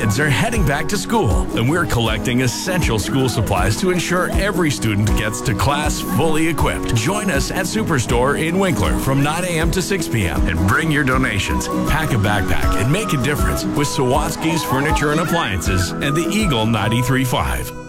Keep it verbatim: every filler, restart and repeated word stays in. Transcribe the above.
kids are heading back to school, and we're collecting essential school supplies to ensure every student gets to class fully equipped. Join us at Superstore in Winkler from nine a.m. to six p.m. and bring your donations. Pack a backpack and make a difference with Sawatsky's Furniture and Appliances and the Eagle ninety-three point five.